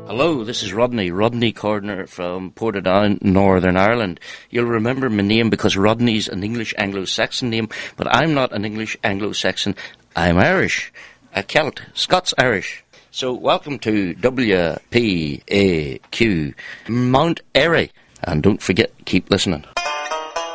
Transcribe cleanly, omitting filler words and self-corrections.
Hello, this is Rodney Cordner from Portadown, Northern Ireland. You'll remember my name because Rodney's an English Anglo-Saxon name, but I'm not an English Anglo-Saxon. I'm Irish, a Celt, Scots-Irish. So welcome to WPAQ, Mount Airy. And don't forget, keep listening.